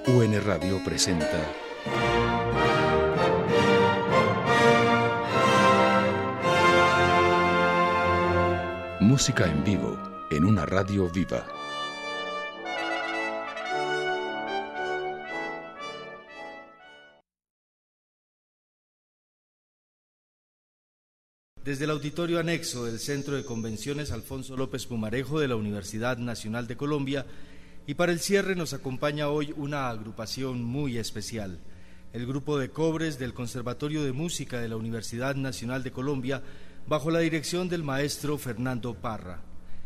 UN Radio presenta música en vivo en una radio viva. Desde el auditorio anexo del Centro de Convenciones Alfonso López Pumarejo de la Universidad Nacional de Colombia, y para el cierre nos acompaña hoy una agrupación muy especial, el Grupo de Cobres del Conservatorio de Música de la Universidad Nacional de Colombia, bajo la dirección del maestro Fernando Parra.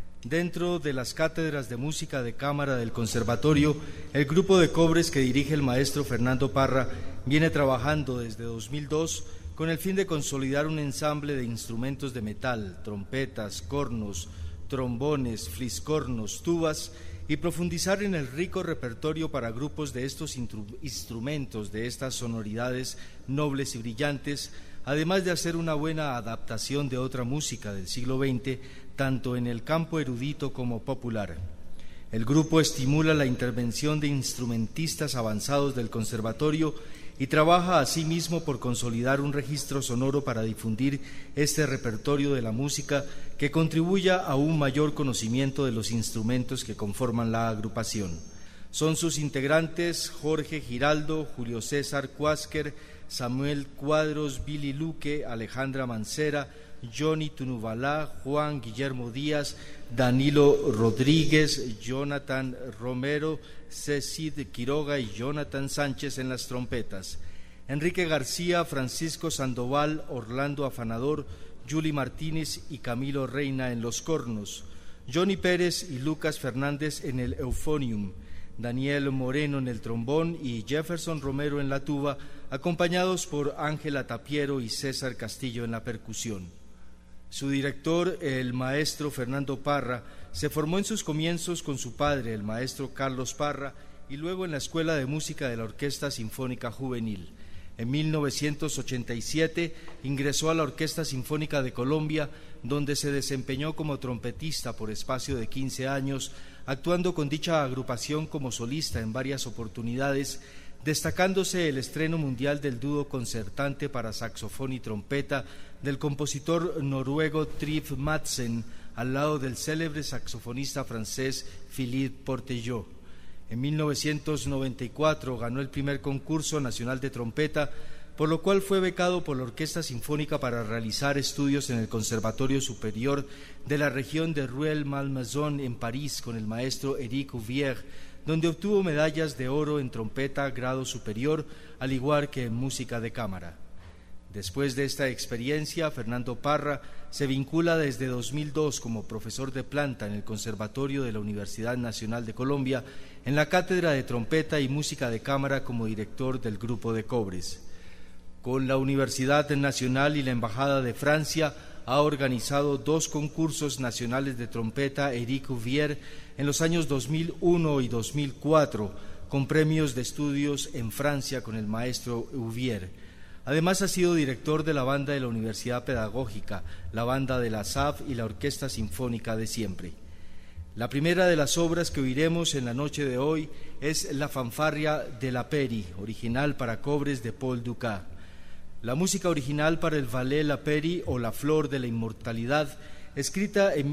Dentro de las cátedras de música de cámara del conservatorio, el Grupo de Cobres que dirige el maestro Fernando Parra viene trabajando desde 2002 con el fin de consolidar un ensamble de instrumentos de metal, trompetas, cornos, trombones, fliscornos, tubas, y profundizar en el rico repertorio para grupos de estos instrumentos, de estas sonoridades nobles y brillantes, además de hacer una buena adaptación de otra música del siglo XX, tanto en el campo erudito como popular. El grupo estimula la intervención de instrumentistas avanzados del conservatorio y trabaja asimismo por consolidar un registro sonoro para difundir este repertorio de la música que contribuya a un mayor conocimiento de los instrumentos que conforman la agrupación. Son sus integrantes Jorge Giraldo, Julio César Cuásquer, Samuel Cuadros, Billy Luque, Alejandra Mancera, Johnny Tunubalá, Juan Guillermo Díaz, Danilo Rodríguez, Jonathan Romero, Cecid Quiroga y Jonathan Sánchez en las trompetas, Enrique García, Francisco Sandoval, Orlando Afanador, Yuli Martínez y Camilo Reina en los cornos, Johnny Pérez y Lucas Fernández en el euphonium, Daniel Moreno en el trombón y Jefferson Romero en la tuba, acompañados por Ángela Tapiero y César Castillo en la percusión. Su director, el maestro Fernando Parra, se formó en sus comienzos con su padre, el maestro Carlos Parra, y luego en la Escuela de Música de la Orquesta Sinfónica Juvenil. En 1987 ingresó a la Orquesta Sinfónica de Colombia, donde se desempeñó como trompetista por espacio de 15 años, actuando con dicha agrupación como solista en varias oportunidades, destacándose el estreno mundial del dúo concertante para saxofón y trompeta del compositor noruego Trygve Madsen, al lado del célebre saxofonista francés Philippe Portello. En 1994 ganó el primer concurso nacional de trompeta, por lo cual fue becado por la Orquesta Sinfónica para realizar estudios en el Conservatorio Superior de la región de Rueil-Malmaison en París con el maestro Éric Cuvier, donde obtuvo medallas de oro en trompeta grado superior, al igual que en música de cámara. Después de esta experiencia, Fernando Parra se vincula desde 2002 como profesor de planta en el Conservatorio de la Universidad Nacional de Colombia, en la cátedra de trompeta y música de cámara como director del Grupo de Cobres. Con la Universidad Nacional y la Embajada de Francia ha organizado 2 concursos nacionales de trompeta Éric Cuvier en los años 2001 y 2004, con premios de estudios en Francia con el maestro Cuvier. Además ha sido director de la banda de la Universidad Pedagógica, la banda de la SAF y la Orquesta Sinfónica de Siempre. La primera de las obras que oiremos en la noche de hoy es La Fanfarria de la Peri, original para cobres de Paul Dukas. La música original para el ballet La Peri o La Flor de la Inmortalidad, escrita en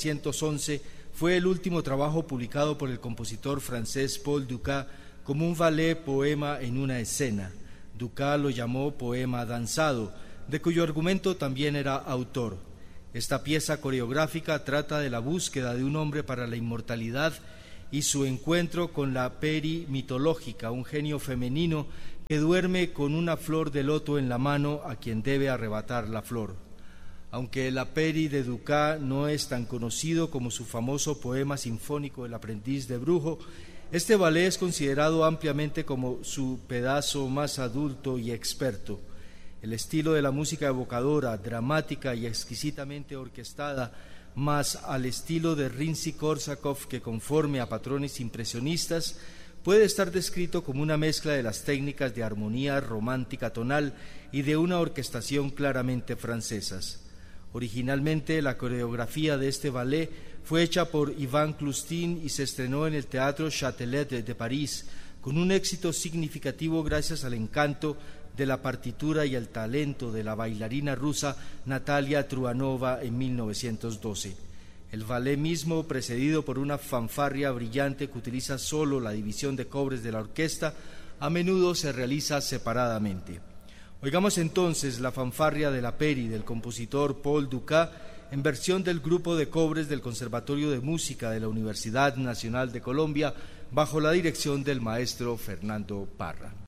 1911, fue el último trabajo publicado por el compositor francés Paul Dukas como un ballet poema en una escena. Dukas lo llamó poema danzado, de cuyo argumento también era autor. Esta pieza coreográfica trata de la búsqueda de un hombre para la inmortalidad y su encuentro con la Peri mitológica, un genio femenino que duerme con una flor de loto en la mano a quien debe arrebatar la flor. Aunque la Peri de Dukas no es tan conocido como su famoso poema sinfónico El aprendiz de brujo, este ballet es considerado ampliamente como su pedazo más adulto y experto. El estilo de la música evocadora, dramática y exquisitamente orquestada, más al estilo de Rimsky-Korsakov que conforme a patrones impresionistas, puede estar descrito como una mezcla de las técnicas de armonía romántica tonal y de una orquestación claramente francesas. Originalmente, la coreografía de este ballet fue hecha por Ivan Cloustin y se estrenó en el Teatro Châtelet de París, con un éxito significativo gracias al encanto de la partitura y al talento de la bailarina rusa Natalia Truanova en 1912. El ballet mismo, precedido por una fanfarria brillante que utiliza solo la división de cobres de la orquesta, a menudo se realiza separadamente. Oigamos entonces la fanfarria de la Peri del compositor Paul Dukas en versión del grupo de cobres del Conservatorio de Música de la Universidad Nacional de Colombia bajo la dirección del maestro Fernando Parra.